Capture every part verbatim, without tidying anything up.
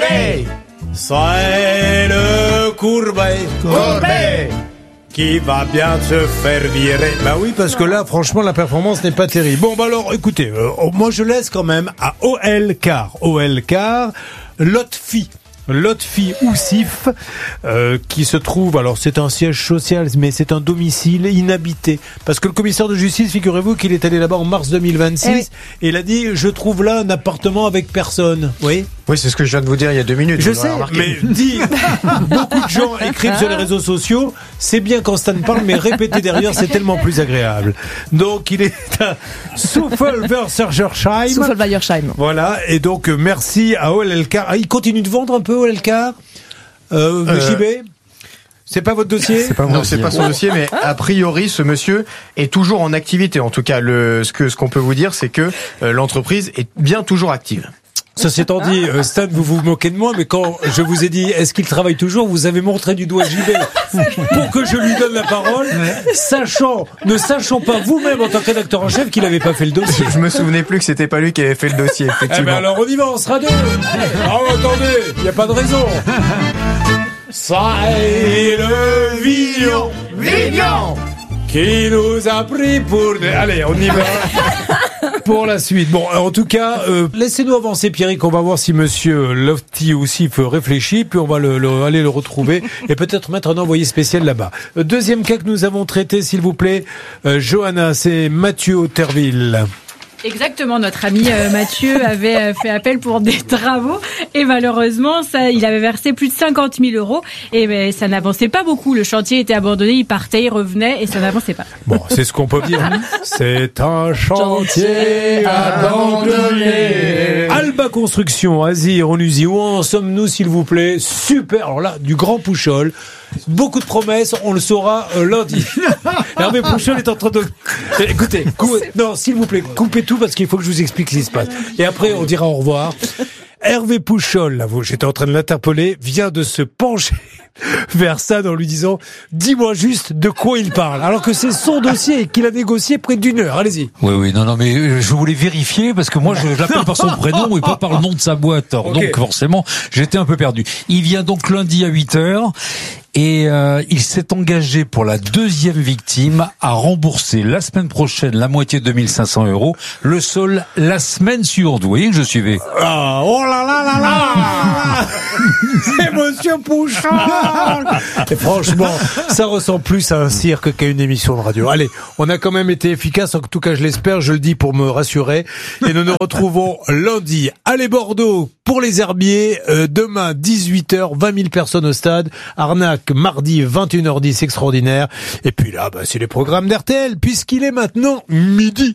Hey, c'est le Courbet. Courbet qui va bien se faire virer. Bah oui, parce que là, franchement, la performance n'est pas terrible. Bon, bah alors, écoutez, euh, moi je laisse quand même à O L Car. O L Car, Lotfi. Lotfi Oussif, euh, qui se trouve, alors c'est un siège social, mais c'est un domicile inhabité. Parce que le commissaire de justice, figurez-vous qu'il est allé là-bas en mars deux mille vingt-six, eh oui. et il a dit, je trouve là un appartement avec personne. Oui. Oui, c'est ce que je viens de vous dire il y a deux minutes. Je sais, mais dit, beaucoup de gens écrivent sur les réseaux sociaux, c'est bien quand Stan parle, mais répéter derrière, c'est tellement plus agréable. Donc, il est à Souffle-Weiersheim. Souffle-Weiersheim. Voilà, et donc, merci à O L L Car. Ah, il continue de vendre un peu O L L Car euh, euh, J B C'est pas votre dossier? C'est pas moi. Non, c'est pas son dossier, mais a priori, ce monsieur est toujours en activité. En tout cas, le, ce que, ce qu'on peut vous dire, c'est que euh, l'entreprise est bien toujours active. Ceci étant dit, euh, Stan, vous vous moquez de moi, mais quand je vous ai dit est-ce qu'il travaille toujours, vous avez montré du doigt J B pour que je lui donne la parole, sachant, ne sachant pas vous-même en tant que rédacteur en chef qu'il n'avait pas fait le dossier. Je me souvenais plus que c'était pas lui qui avait fait le dossier, effectivement. Eh ben alors on y va, on sera deux. Oh, attendez, il n'y a pas de raison. Ça est le Vignon, Vignon, qui nous a pris pour des... Allez, on y va. Pour la suite. Bon, en tout cas, euh, laissez-nous avancer, Pierrick. On va voir si Monsieur Lotfi aussi réfléchit, puis on va le, le, aller le retrouver et peut-être mettre un envoyé spécial là-bas. Deuxième cas que nous avons traité, s'il vous plaît, euh, Johanna, c'est Mathieu Auterville. Exactement, notre ami euh, Mathieu avait euh, fait appel pour des travaux et malheureusement, ça, il avait versé plus de cinquante mille euros et ben, ça n'avançait pas beaucoup. Le chantier était abandonné, il partait, il revenait et ça n'avançait pas. Bon, c'est ce qu'on peut dire. C'est un chantier abandonné. Alba Construction, Azir, on nous dit où en sommes-nous, s'il vous plaît? Super. Alors là, du grand Pouchol. Beaucoup de promesses, on le saura euh, lundi. Hervé Pouchol est en train de... Écoutez, cou... non, s'il vous plaît, coupez tout parce qu'il faut que je vous explique ce qui se passe. Et après, on dira au revoir. Hervé Pouchol, là, vous, j'étais en train de l'interpeller, vient de se pencher vers Stan en lui disant « Dis-moi juste de quoi il parle ». Alors que c'est son dossier et qu'il a négocié près d'une heure. Allez-y. Oui, oui, non, non, mais je voulais vérifier parce que moi, je l'appelle par son prénom et pas par le nom de sa boîte. Alors, okay. Donc, forcément, j'étais un peu perdu. Il vient donc lundi à huit heures. Et euh, il s'est engagé pour la deuxième victime à rembourser la semaine prochaine la moitié de deux mille cinq cents euros, le sol la semaine suivante. Vous voyez que je suivais. Ah, oh là là là là c'est Monsieur Pouchol. Et franchement, ça ressemble plus à un cirque qu'à une émission de radio. Allez, on a quand même été efficace, en tout cas je l'espère, je le dis pour me rassurer. Et nous nous retrouvons lundi. Allez Bordeaux pour les herbiers, euh, demain dix-huit heures, vingt mille personnes au stade. Arnaque mardi vingt et une heures dix, extraordinaire. Et puis là, bah, c'est les programmes d'R T L, puisqu'il est maintenant midi.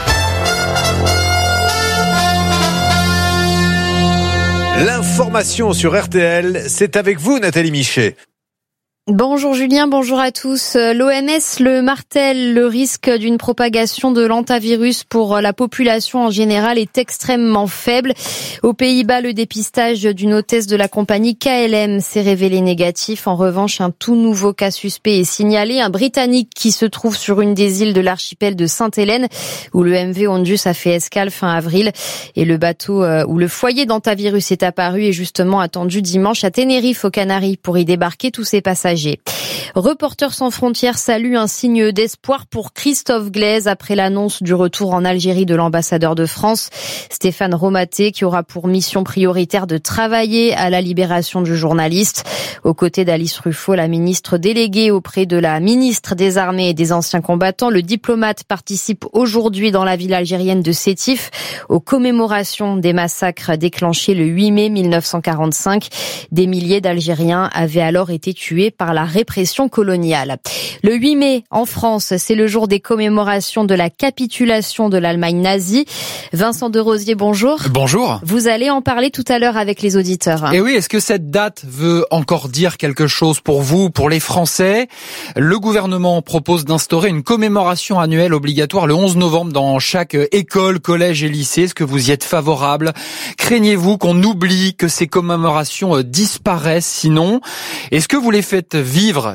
L'information sur R T L, c'est avec vous Nathalie Michet. Bonjour Julien, bonjour à tous. L'O M S le martèle, le risque d'une propagation de l'hantavirus pour la population en général est extrêmement faible. Aux Pays-Bas, le dépistage d'une hôtesse de la compagnie K L M s'est révélé négatif. En revanche, un tout nouveau cas suspect est signalé, un Britannique qui se trouve sur une des îles de l'archipel de Sainte-Hélène, où le M V Ondus a fait escale fin avril. Et le bateau où le foyer d'hantavirus est apparu est justement attendu dimanche à Tenerife, aux Canaries, pour y débarquer tous ses passagers. Reporters sans frontières salue un signe d'espoir pour Christophe Glaise après l'annonce du retour en Algérie de l'ambassadeur de France, Stéphane Romaté, qui aura pour mission prioritaire de travailler à la libération du journaliste. Aux côtés d'Alice Ruffo, la ministre déléguée auprès de la ministre des Armées et des Anciens Combattants, le diplomate participe aujourd'hui dans la ville algérienne de Sétif aux commémorations des massacres déclenchés le huit mai mille neuf cent quarante-cinq. Des milliers d'Algériens avaient alors été tués par la répression coloniale. Le huit mai, en France, c'est le jour des commémorations de la capitulation de l'Allemagne nazie. Vincent de Rosier, bonjour. Bonjour. Vous allez en parler tout à l'heure avec les auditeurs. Et oui, est-ce que cette date veut encore dire quelque chose pour vous, pour les Français? Le gouvernement propose d'instaurer une commémoration annuelle obligatoire le onze novembre dans chaque école, collège et lycée. Est-ce que vous y êtes favorable? Craignez-vous qu'on oublie, que ces commémorations disparaissent sinon? Est-ce que vous les faites vivre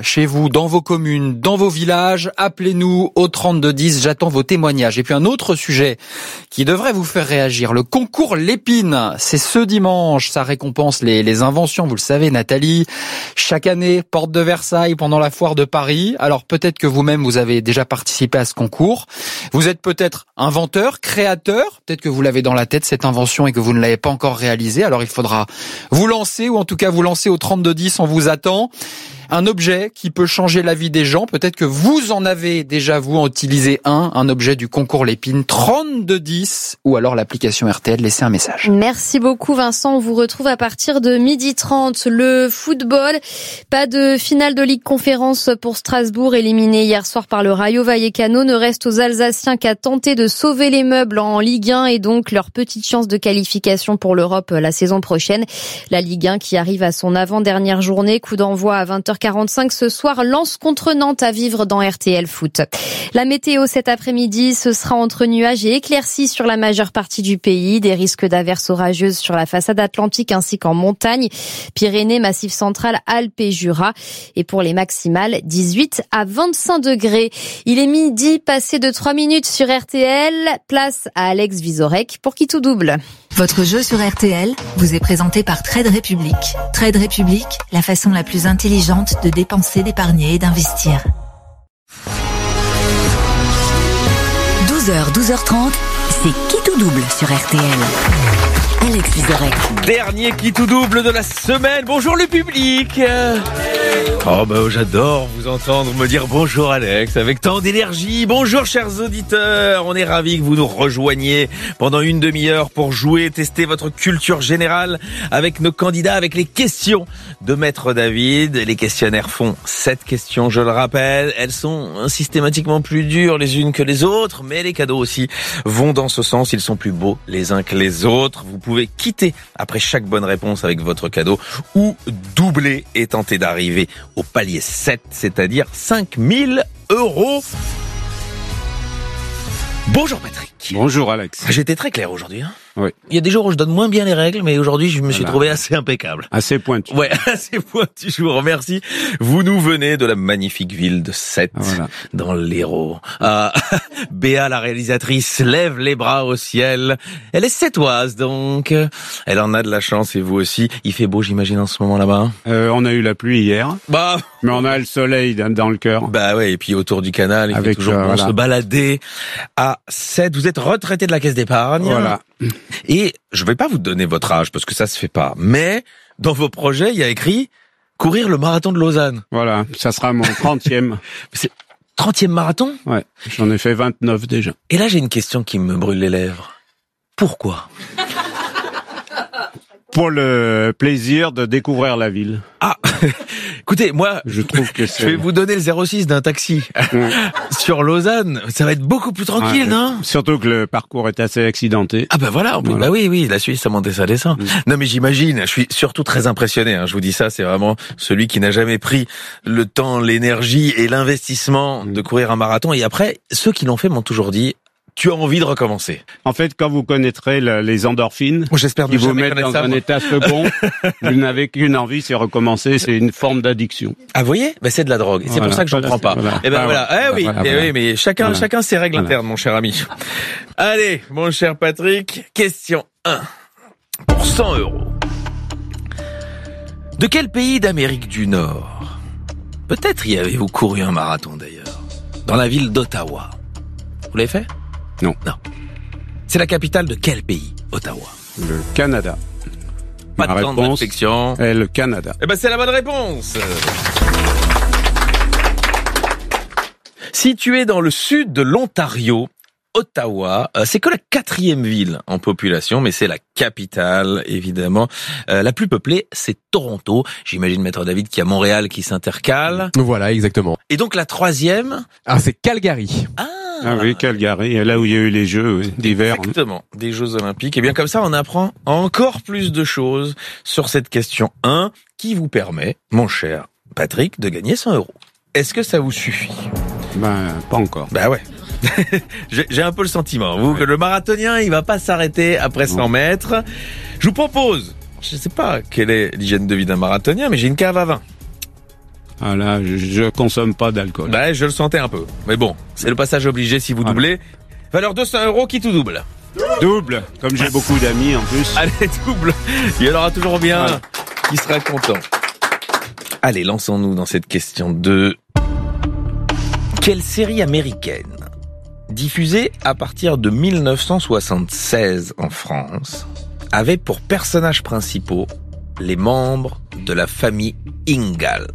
chez vous, dans vos communes, dans vos villages. Appelez-nous au trente-deux dix, j'attends vos témoignages. Et puis un autre sujet qui devrait vous faire réagir, le concours Lépine. C'est ce dimanche, ça récompense les, les inventions, vous le savez Nathalie. Chaque année, porte de Versailles pendant la foire de Paris. Alors peut-être que vous-même vous avez déjà participé à ce concours. Vous êtes peut-être inventeur, créateur, peut-être que vous l'avez dans la tête cette invention et que vous ne l'avez pas encore réalisée. Alors il faudra vous lancer, ou en tout cas vous lancer au trente-deux dix, on vous attend. Un objet qui peut changer la vie des gens. Peut-être que vous en avez déjà, vous, utilisé un, un objet du concours Lépine. trente-deux dix, ou alors l'application R T L, laissez un message. Merci beaucoup Vincent, on vous retrouve à partir de midi trente. Le football, pas de finale de Ligue Conférence pour Strasbourg, éliminé hier soir par le Rayo Vallecano. Ne reste aux Alsaciens qu'à tenter de sauver les meubles en Ligue un et donc leur petite chance de qualification pour l'Europe la saison prochaine. La Ligue un qui arrive à son avant-dernière journée, coup d'envoi à vingt heures quarante-cinq ce soir, Lens contre Nantes à vivre dans R T L Foot. La météo cet après-midi, ce sera entre nuages et éclaircies sur la majeure partie du pays, des risques d'averses orageuses sur la façade atlantique ainsi qu'en montagne, Pyrénées, Massif central, Alpes et Jura. Et pour les maximales, dix-huit à vingt-cinq degrés. Il est midi, passé de trois minutes sur R T L. Place à Alex Vizorek pour Qui tout double. Votre jeu sur R T L vous est présenté par Trade Republic. Trade Republic, la façon la plus intelligente de dépenser, d'épargner et d'investir. douze heures, douze heures trente, c'est Qui tout double sur R T L. Alex Vizorek. Dernier Qui tout double de la semaine. Bonjour le public. Oh bah j'adore vous entendre me dire bonjour Alex avec tant d'énergie. Bonjour chers auditeurs, on est ravis que vous nous rejoigniez pendant une demi-heure pour jouer, tester votre culture générale avec nos candidats, avec les questions de Maître David. Les questionnaires font sept questions, je le rappelle. Elles sont systématiquement plus dures les unes que les autres, mais les cadeaux aussi vont dans ce sens. Ils sont plus beaux les uns que les autres. Vous pouvez quitter après chaque bonne réponse avec votre cadeau ou doubler et tenter d'arriver au palier sept, c'est-à-dire cinq mille euros. Bonjour Patrick. Bonjour Alex. J'étais très clair aujourd'hui. Hein. Oui. Il y a des jours où je donne moins bien les règles, mais aujourd'hui je me suis voilà. trouvé assez impeccable. Assez pointu. Ouais, assez pointu, je vous remercie. Vous nous venez de la magnifique ville de Sète, voilà. dans l'Hérault. Ah, Béa, la réalisatrice, lève les bras au ciel. Elle est sétoise, donc. Elle en a de la chance, et vous aussi. Il fait beau, j'imagine, en ce moment là-bas. Euh, on a eu la pluie hier. Bah. Mais on a le soleil dans le cœur. Bah ouais, et puis autour du canal, il Avec, fait toujours euh, bon voilà. se balader. À Sète, vous êtes retraité de la caisse d'épargne. Voilà. Et je vais pas vous donner votre âge parce que ça se fait pas. Mais dans vos projets, il y a écrit courir le marathon de Lausanne. Voilà, ça sera mon trentième. C'est trentième marathon ? Ouais, j'en ai fait vingt-neuf déjà. Et là, j'ai une question qui me brûle les lèvres. Pourquoi ? Pour le plaisir de découvrir la ville. Ah, écoutez, moi, je trouve que c'est... je vais vous donner le zéro six d'un taxi ouais. sur Lausanne. Ça va être beaucoup plus tranquille, ouais. non ? Surtout que le parcours est assez accidenté. Ah ben voilà, voilà. Bah oui, oui, la Suisse, ça monte et ça descend. Mm. Non mais j'imagine, je suis surtout très impressionné. Hein, je vous dis ça, c'est vraiment celui qui n'a jamais pris le temps, l'énergie et l'investissement de courir un marathon. Et après, ceux qui l'ont fait m'ont toujours dit... Tu as envie de recommencer. En fait, quand vous connaîtrez le, les endorphines, j'espère qui vous mettent dans ça, un moi. état second, vous n'avez qu'une envie, c'est recommencer. C'est une forme d'addiction. Ah, vous voyez, ben c'est de la drogue. Et c'est voilà, pour ça que j'en prends pas. Voilà. Et ben ah, voilà. Eh oui, voilà, eh voilà. oui, mais chacun, voilà. chacun ses règles voilà. internes, mon cher ami. Allez, mon cher Patrick, question un. Pour cent euros. De quel pays d'Amérique du Nord? Peut-être y avez-vous couru un marathon d'ailleurs. Dans la ville d'Ottawa. Vous l'avez fait? Non. Non. C'est la capitale de quel pays, Ottawa? Le Canada. Pas de temps de réflexion. Est le Canada. Eh ben, c'est la bonne réponse. Située dans le sud de l'Ontario, Ottawa, euh, c'est que la quatrième ville en population, mais c'est la capitale, évidemment. Euh, la plus peuplée, c'est Toronto. J'imagine, Maître David, qu'il y a Montréal qui s'intercale. Voilà, exactement. Et donc, la troisième? Ah, c'est Calgary. Ah. Ah oui, Calgary, là où il y a eu les Jeux d'hiver. Exactement, des Jeux Olympiques. Et bien comme ça, on apprend encore plus de choses sur cette question un qui vous permet, mon cher Patrick, de gagner cent euros. Est-ce que ça vous suffit? Ben, pas encore. Ben ouais. J'ai un peu le sentiment, vous, que le marathonien, il va pas s'arrêter après cent mètres. Je vous propose, je sais pas quelle est l'hygiène de vie d'un marathonien, mais j'ai une cave à vin. Ah là, je, je consomme pas d'alcool. Bah, je le sentais un peu. Mais bon, c'est le passage obligé si vous Voilà. doublez. Valeur deux cents euros, qui tout double? Double, comme j'ai beaucoup d'amis en plus. Allez, double. Il y en aura toujours bien Voilà. qui sera content. Allez, lançons-nous dans cette question de... Quelle série américaine, diffusée à partir de mille neuf cent soixante-seize en France, avait pour personnages principaux les membres de la famille Ingalls?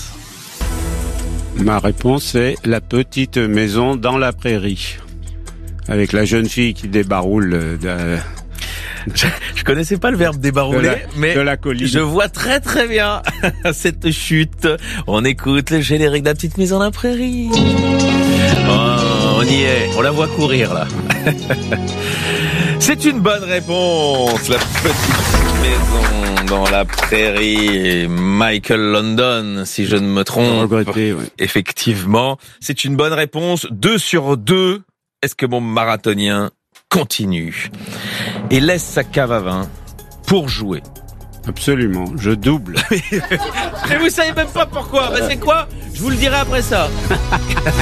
Ma réponse est La petite maison dans la prairie. Avec la jeune fille qui débaroule de, Je, je connaissais pas le verbe débarouler, de la, mais de la colline. je vois très très bien cette chute. On écoute le générique de la petite maison dans la prairie. Oh, on y est, on la voit courir là. C'est une bonne réponse, la petite maison dans la prairie. Michael London, si je ne me trompe. Regretté, ouais. Effectivement, c'est une bonne réponse. Deux sur deux. Est-ce que mon marathonien continue et laisse sa cave à vin pour jouer? Absolument, je double. Mais vous savez même pas pourquoi. Bah c'est quoi? Je vous le dirai après ça.